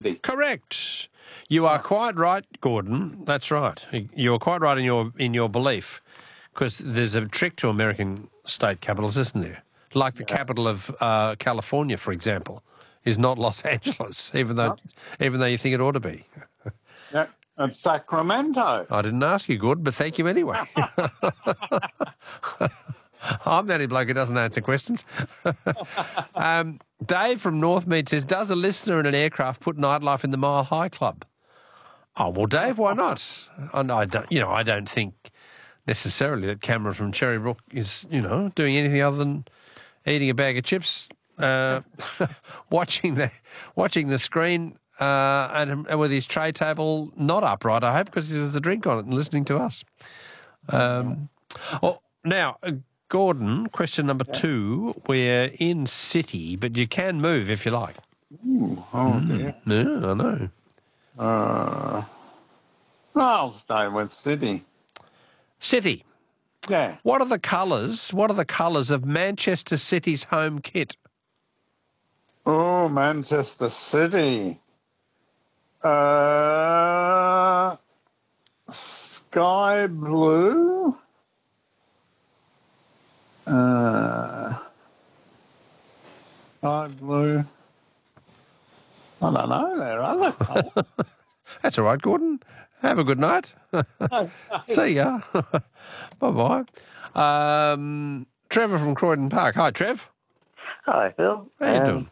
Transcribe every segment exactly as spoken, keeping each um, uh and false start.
Correct. You are quite right, Gordon. That's right. You're quite right in your in your belief, because there's a trick to American state capitals, isn't there? Like the yeah. capital of uh, California, for example, is not Los Angeles, even though no. even though you think it ought to be. Yeah, it's Sacramento. I didn't ask you, Gordon, but thank you anyway. I'm the only bloke who doesn't answer questions. um, Dave from Northmead says, does a listener in an aircraft put nightlife in the Mile High Club? Oh, well, Dave, why not? And I don't, you know, I don't think necessarily that Cameron from Cherrybrook is, you know, doing anything other than eating a bag of chips, uh, watching the watching the screen, uh, and, and with his tray table not upright, I hope, because there's a drink on it and listening to us. Um, well, now, uh, Gordon, question number yeah. two. We're in City, but you can move if you like. Ooh, oh, mm. dear. Yeah, I know. Uh, I'll stay with City. City. Yeah. What are the colours? What are the colours of Manchester City's home kit? Oh, Manchester City. Uh, sky blue. Uh, sky blue. I don't know. There are other colours. That's all right, Gordon. Have a good night. Okay. See ya. Bye-bye. Um, Trevor from Croydon Park. Hi, Trev. Hi, Phil. How you um, doing?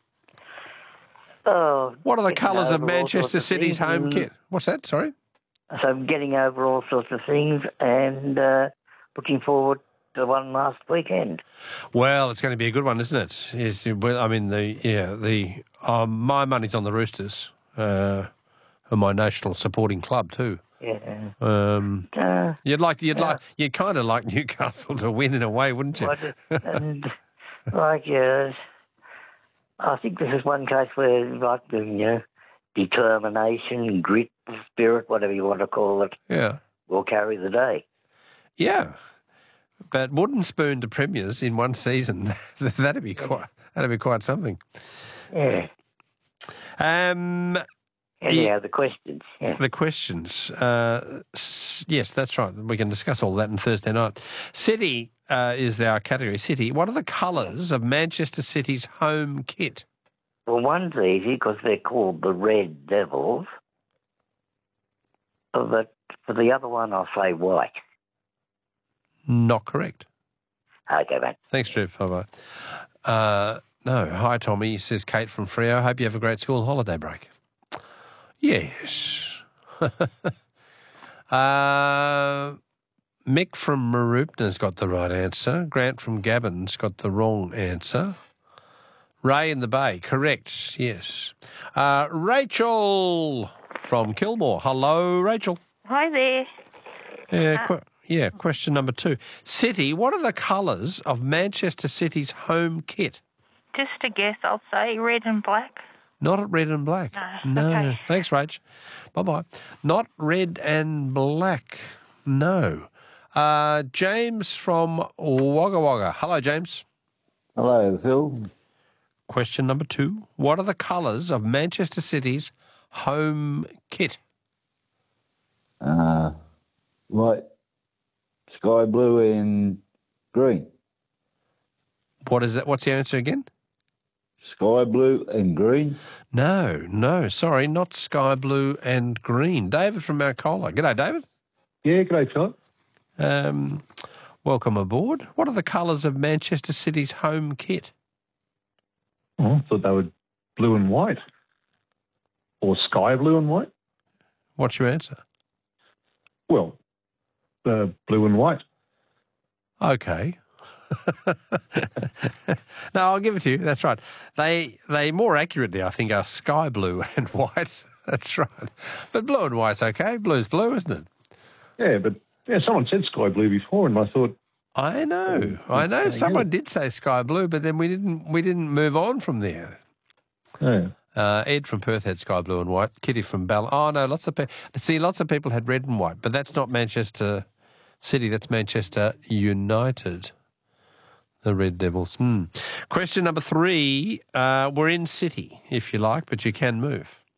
Oh, what are the colours of Manchester City's home kit? What's that? Sorry? So I'm getting over all sorts of things and uh, looking forward to the one last weekend. Well, it's going to be a good one, isn't it? Is well, I mean, the yeah, the um, my money's on the Roosters, uh, and my national supporting club too. Yeah. Um, uh, you'd like you'd yeah. like you'd kind of like Newcastle to win in a way, wouldn't you? and like yes. I think this is one case where, like, the, you know, determination, grit, spirit, whatever you want to call it, yeah, will carry the day. Yeah, but wooden spoon to premiers in one season, that'd be quite that'd be quite something. Yeah. Um. Anyhow, the questions. Yeah. The questions. Uh, yes, that's right. We can discuss all that on Thursday night. City uh, is our category. City. What are the colours of Manchester City's home kit? Well, one's easy because they're called the Red Devils. But for the other one, I'll say white. Not correct. Okay, mate. Thanks, Trev. Bye-bye. Uh, no. Hi, Tommy, says Kate from Freo. Hope you have a great school holiday break. Yes. uh, Mick from Maroopna's got the right answer. Grant from Gabbon's got the wrong answer. Ray in the Bay, correct, yes. Uh, Rachel from Kilmore. Hello, Rachel. Hi there. Yeah, qu- yeah, question number two. City, what are the colours of Manchester City's home kit? Just a guess, I'll say red and black. Not red and black. No. No. Okay. Thanks, Rach. Bye-bye. Not red and black. No. Uh, James from Wagga Wagga. Hello, James. Hello, Phil. Question number two. What are the colours of Manchester City's home kit? Uh, white, sky blue and green. What is that? What's the answer again? Sky blue and green? No, no, sorry, not sky blue and green. David from Mount Colah. G'day, David. Yeah, g'day, Philip. Um, welcome aboard. What are the colours of Manchester City's home kit? Oh, I thought they were blue and white. Or sky blue and white. What's your answer? Well, uh, blue and white. Okay. No, I'll give it to you. That's right. They they more accurately, I think, are sky blue and white. That's right. But blue and white's okay. Blue's blue, isn't it? Yeah, but yeah, someone said sky blue before, and I thought. I know, oh, I know. Someone did say sky blue, but then we didn't. We didn't move on from there. Yeah. Uh, Ed from Perth had sky blue and white. Kitty from Ball. Oh no, lots of people. See, lots of people had red and white, but that's not Manchester City. That's Manchester United. The Red Devils. Hmm. Question number three. Uh, we're in City, if you like, but you can move.